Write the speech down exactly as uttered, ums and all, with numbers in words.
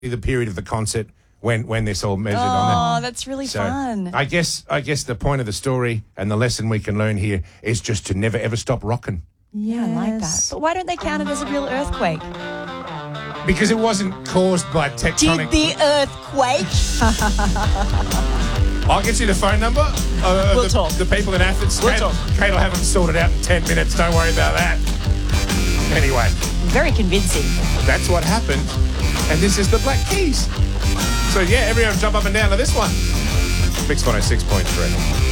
the period of the concert when when this all measured Oh, on that. that's really So fun. I guess I guess the point of the story and the lesson we can learn here is just to never ever stop rocking. Yeah, I like that. But why don't they count it as a real earthquake? Because it wasn't caused by tectonic. Did the earthquake? I'll get you the phone number. Uh, We'll the, talk. the people in Athens. We'll Kate, talk. Kate will have them sorted out in ten minutes. Don't worry about that. Anyway, Very convincing. that's what happened. And this is the Black Keys. So yeah, everyone jump up and down to this one. Mix one oh six point three.